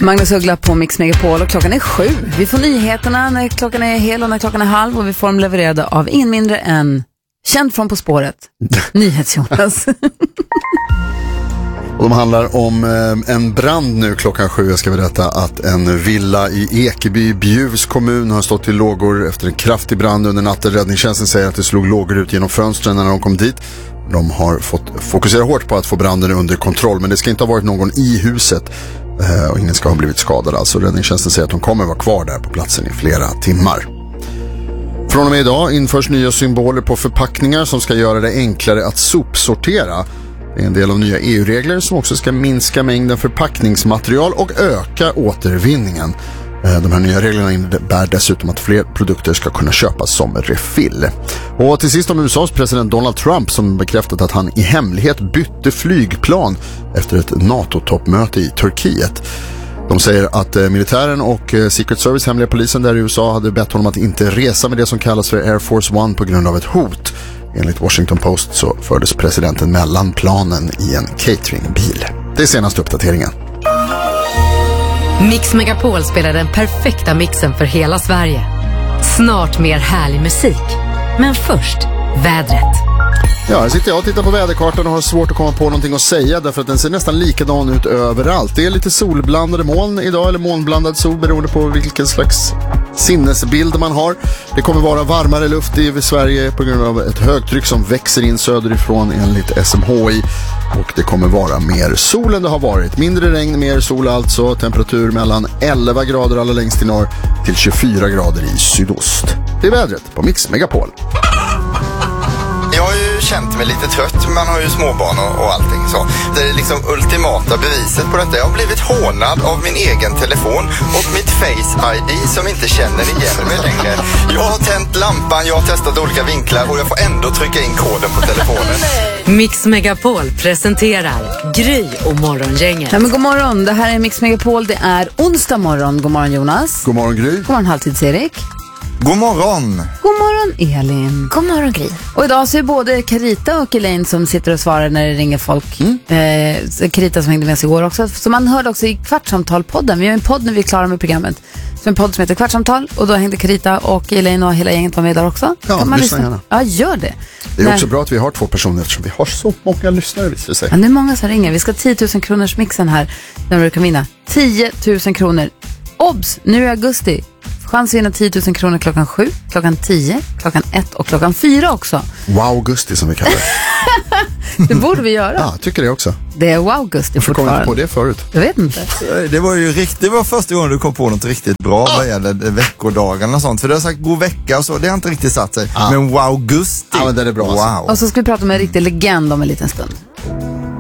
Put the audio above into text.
Magnus Uggla på Mix Megapol och klockan är 7. Vi får nyheterna när klockan är hel och när klockan är halv och vi får dem levererade av ingen mindre än känd från På spåret, NyhetsJonas. Och de handlar om en brand nu klockan 7. Jag ska berätta att en villa i Ekeby, Bjuvs kommun, har stått i lågor efter en kraftig brand under natten. Räddningstjänsten säger att det slog lågor ut genom fönstren när de kom dit. De har fått fokusera hårt på att få branden under kontroll, men det ska inte ha varit någon i huset och ingen ska ha blivit skadad. Alltså räddningstjänsten säger att de kommer vara kvar där på platsen i flera timmar. Från och med idag införs nya symboler på förpackningar som ska göra det enklare att sopsortera. Det är en del av nya EU-regler som också ska minska mängden förpackningsmaterial och öka återvinningen. De här nya reglerna innebär dessutom att fler produkter ska kunna köpas som refill. Och till sist om USAs president Donald Trump som bekräftat att han i hemlighet bytte flygplan efter ett NATO-toppmöte i Turkiet. De säger att militären och Secret Service, hemliga polisen där i USA, hade bett honom att inte resa med det som kallas för Air Force One på grund av ett hot. Enligt Washington Post så fördes presidenten mellan planen i en cateringbil. Det är senaste uppdateringen. Mix Megapol spelar den perfekta mixen för hela Sverige. Snart mer härlig musik. Men först, vädret. Ja, här sitter jag och tittar på väderkartan och har svårt att komma på någonting att säga därför att den ser nästan likadan ut överallt. Det är lite solblandade moln idag, eller molnblandad sol beroende på vilken slags sinnesbild man har. Det kommer vara varmare luft i Sverige på grund av ett högtryck som växer in söderifrån enligt SMHI. Och det kommer vara mer sol än det har varit. Mindre regn, mer sol alltså. Temperatur mellan 11 grader allra längst i norr till 24 grader i sydost. Det är vädret på Mix Megapol. Jag har ju känt mig lite trött, man har ju småbarn och allting så. Det är liksom ultimata beviset på detta. Jag har blivit hånad av min egen telefon och mitt Face-ID som inte känner igen mig längre. Jag har tänt lampan, jag har testat olika vinklar och jag får ändå trycka in koden på telefonen. Mix Megapol presenterar Gry och Morgongänget. Ja, men god morgon, det här är Mix Megapol. Det är onsdag morgon. God morgon Jonas. God morgon Gry. God morgon Halvtids-Erik. God morgon! God morgon Elin. God morgon Gry. Och idag så är både Carita och Elaine som sitter och svarar när det ringer folk. Carita som hängde med sig igår också. Som man hörde också i Kvartsamtal-podden. Vi har en podd när vi är klara med programmet. Så en podd som heter Kvartsamtal. Och då hängde Carita och Elaine och hela gänget var med där också. Ja, kan man lyssna gärna. Ja, gör det. Det är också bra att vi har 2 personer eftersom vi har så många lyssnare, visst det säger. Ja, det är många som ringer. Vi ska 10 000 kronors mixen här där du kan vinna 10 000 kronor. Obs! Nu är augusti. Chans att vinna 10 000 kronor klockan 7, klockan 10, klockan 1 och klockan 4 också. Wow, augusti som vi kallar det. Det borde vi göra. Ja, tycker det också. Det är wow, augusti Jag kom inte på fortfarande. det förut. Jag vet inte. Det var ju det var första gången du kom på något riktigt bra vad gäller veckodagarna och sånt. För du har sagt god vecka och så, det har inte riktigt satt sig. Men wow, augusti. Ja, men det är bra. Wow. Och så ska vi prata med en riktig legend om en liten stund.